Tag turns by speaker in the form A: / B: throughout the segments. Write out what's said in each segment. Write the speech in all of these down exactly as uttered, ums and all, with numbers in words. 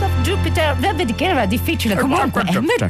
A: of Jupiter. Vedi che era difficile comunque.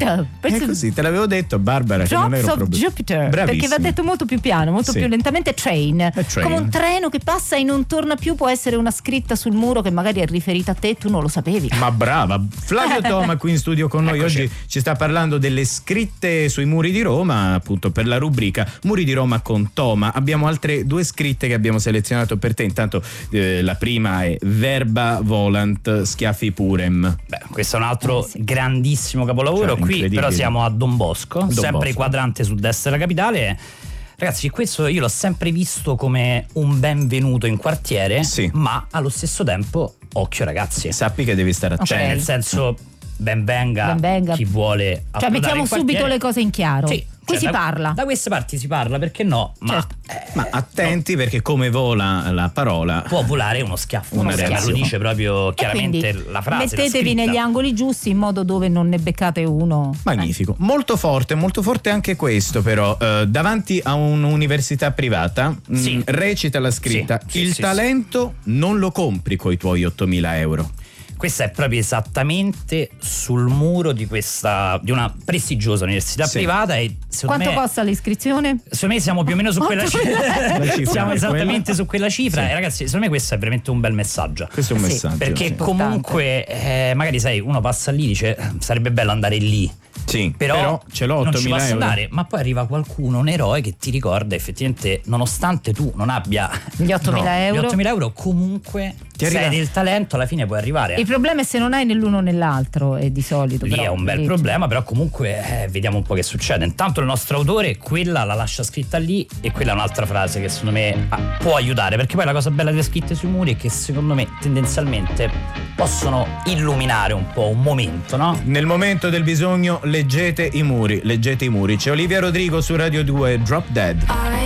B: È così, te l'avevo detto, Barbara, che non
A: Drops
B: ero
A: of
B: proprio...
A: Jupiter.
B: Bravissima.
A: Perché va detto molto più piano, molto
B: Sì.
A: più lentamente. Train.
B: train.
A: Come un treno che passa e non torna più, può essere una scritta sul muro che magari è riferita a te, tu non lo sapevi.
B: Ma brava, Flavio Toma qui in studio con noi.
C: Eccoci.
B: Oggi ci sta parlando delle scritte sui muri di Roma, appunto per la rubrica Muri di Roma con Toma. Abbiamo altre due scritte che abbiamo selezionato per te. Intanto eh, la prima è Verba volant schiaffi purem.
C: Beh, questo è un altro
A: Eh, sì.
C: grandissimo capolavoro.
B: Cioè,
C: Qui
B: incredibile.
C: però siamo a Don Bosco,
B: Don
C: sempre
B: Bosco.
C: quadrante sud-est della capitale. Ragazzi, questo io l'ho sempre visto come un benvenuto in quartiere,
B: Sì.
C: ma allo stesso tempo, occhio ragazzi,
B: Sappi che devi stare
A: Ok.
B: attento.
C: cioè nel senso ben venga,
A: Ben venga.
C: chi vuole
A: Cioè
C: approdare
A: mettiamo
C: in
A: subito
C: quartiere.
A: le cose in chiaro.
C: Sì,
A: Qui
C: cioè,
A: si
C: da-
A: parla.
C: Da queste parti si parla, perché no? Ma
A: Certo.
C: eh,
B: Ma attenti perché come vola la parola
C: può volare uno schiaffo,
B: Una
C: uno schiaffo,
B: reazione.
C: lo dice proprio
A: E
C: chiaramente
A: quindi
C: la frase. la
A: mettetevi
C: scritta.
A: negli angoli giusti in modo dove non ne beccate uno.
B: Magnifico, molto forte, molto forte anche questo però. Eh, davanti a un'università privata mh,
C: Sì.
B: recita la scritta:
C: Sì, sì,
B: il
C: sì,
B: talento non lo compri coi tuoi ottomila euro.
C: Questa è proprio esattamente sul muro di questa di una prestigiosa università
B: Sì.
C: privata e secondo
A: Quanto
C: me
A: costa l'iscrizione?
C: secondo me siamo più o meno su quella cifra.
B: La cifra
C: Siamo
B: è
C: esattamente
B: quella.
C: su quella cifra
B: Sì.
C: e ragazzi, secondo me questo è veramente un bel messaggio.
B: Questo è un
A: Sì,
B: messaggio.
C: Perché
B: sì.
C: comunque eh, magari sai, uno passa lì e dice sarebbe bello andare lì.
B: Sì,
C: Però,
B: però ce l'ho
C: non ci
B: ottomila
C: posso
B: euro.
C: andare, ma poi arriva qualcuno, un eroe che ti ricorda effettivamente, nonostante tu non abbia
A: Gli ottomila
C: gli
A: euro.
C: ottomila euro, comunque
B: Ti
C: se
B: arriva-
C: hai del talento alla fine puoi arrivare.
A: Il problema è se non hai né l'uno né l'altro, è di solito.
C: Lì
A: però,
C: è un bel
A: lì-
C: problema, però comunque eh, vediamo un po' che succede. Intanto il nostro autore quella la lascia scritta lì e quella è un'altra frase che secondo me ah, può aiutare, perché poi la cosa bella delle scritte sui muri è che secondo me tendenzialmente possono illuminare un po' un momento, no?
B: Nel momento del bisogno leggete i muri, leggete i muri. C'è Olivia Rodrigo su Radio due, Drop Dead.